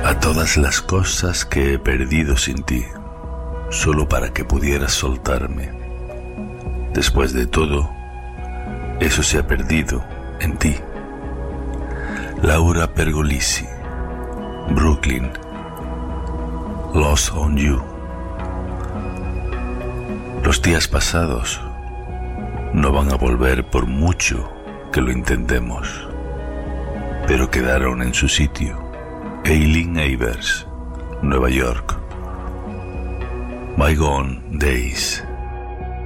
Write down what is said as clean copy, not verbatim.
a todas las cosas que he perdido sin ti, solo para que pudieras soltarme. Después de todo, eso se ha perdido en ti. Laura Pergolisi, Brooklyn, Lost on You. Los días pasados no van a volver por mucho que lo intentemos, pero quedaron en su sitio. Eileen Avers, Nueva York. Bygone Days.